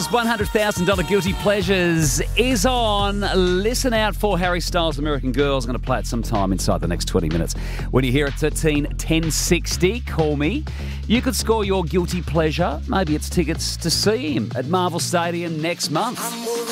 $100,000 Guilty Pleasures is on. Listen out for Harry Styles' American Girls. I'm going to play it sometime inside the next 20 minutes. When you hear it, 1060, call me. You could score your guilty pleasure. Maybe it's tickets to see him at Marvel Stadium next month.